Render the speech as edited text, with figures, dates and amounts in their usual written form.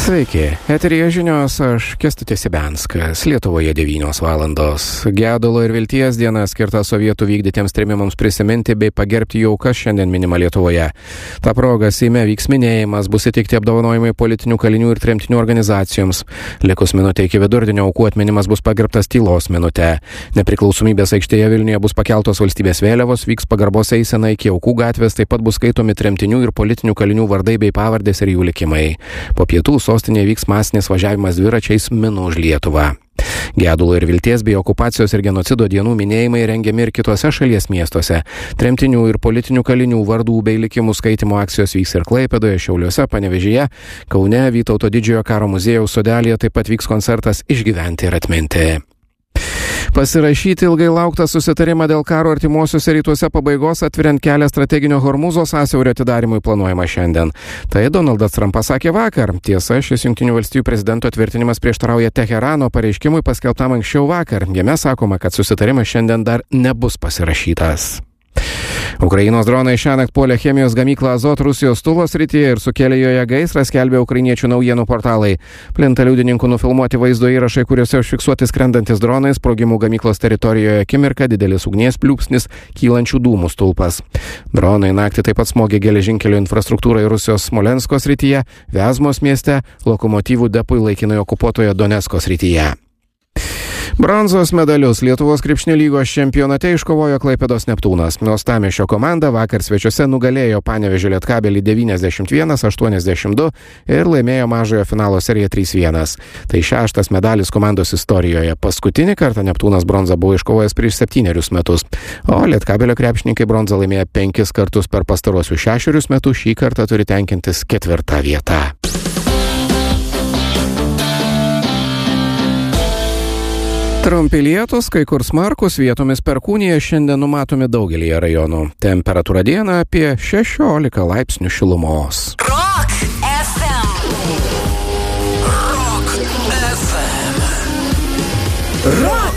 Sveiki, eteryje žinios, aš Kęstutis Ibianskas, Lietuvoje 9 valandos. Gedulo ir vilties diena skirta sovietų vykdytiems trėmimams prisiminti bei pagerbti jau, kas šiandien minima Lietuvoje. Ta proga Seime vyks minėjimas, bus įteikti apdovanojimai politinių kalinių ir tremtinių organizacijoms. Likus minutė iki vidurdienio aukų atminimas bus pagerbtas tylos minute. Nepriklausomybės aikštėje Vilniuje bus pakeltos valstybės vėliavos, vyks pagarbos eisena iki aukų gatvės, taip pat bus skaitomi tremtinių ir politinių kalinių vardai bei pavardės ir jų likimai. Po pietų sostinėje vyks masinis važiavimas dviračiais Minu už Lietuvą. Gedulo ir vilties bei okupacijos ir genocido dienų minėjimai rengiami ir kitose šalies miestuose. Tremtinių ir politinių kalinių vardų bei likimų skaitimo akcijos vyks ir Klaipėdoje, Šiauliuose, Panevėžyje, Kaune, Vytauto didžiojo karo muziejaus sodelyje taip pat vyks koncertas Išgyventi ir atminti. Pasirašyti ilgai lauktą susitarimą dėl karo artimuosiuose rytuose pabaigos, atveriant kelią strateginio Hormūzo sąsiaurio atidarimui planuojama šiandien. Tai Donaldas Trumpas sakė vakar. Tiesa, šis Jungtinių valstijų prezidento tvirtinimas prieštarauja Teherano pareiškimui paskelbtam anksčiau vakar. Jame sakoma, kad susitarimas šiandien dar nebus pasirašytas. Ukrainos dronai šiąnakt puolė chemijos gamyklą Azot Rusijos Tulos srityje ir sukėlė joje gaisrą, skelbė ukrainiečių naujienų portalai. Plinta liudininkų nufilmuoti vaizdo įrašai, kuriuose užfiksuoti skrendantis dronai, sprogimų gamyklos teritorijoje akimirka, didelis ugnies pliūpsnis, kylančių dūmų stulpas. Dronai naktį taip pat smogė geležinkelio infrastruktūrai Rusijos Smolensko srityje, Vezmos mieste, lokomotyvų depui laikinai okupuotoje Donecko srityje. Bronzos medalius Lietuvos krepšinio lygos čempionate iškovojo Klaipėdos Neptūnas. Uostamiesčio komanda vakar svečiuose nugalėjo Panevėžio Lietkabelį 91-82 ir laimėjo mažojo finalo seriją 3-1. Tai 6. medalis komandos istorijoje. Paskutinį kartą Neptūnas bronzą buvo iškovojęs prieš 7 metus, o Lietkabelio krepšininkai bronzą laimėjo 5 kartus per pastarosius 6 metus, šį kartą turi tenkintis 4. vietą. Trumpi lietūs, kai kur smarkus, vietomis perkūnija šiandien numatomi daugelyje rajonų. Temperatūra dieną apie 16 laipsnių šilumos. Rock FM. Rock FM. Rock